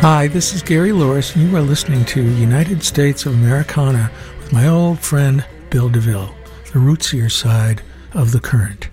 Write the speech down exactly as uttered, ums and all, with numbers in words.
Hi, this is Gary Lewis, and you are listening to United States of Americana with my old friend Bill DeVille, the rootsier side of the current.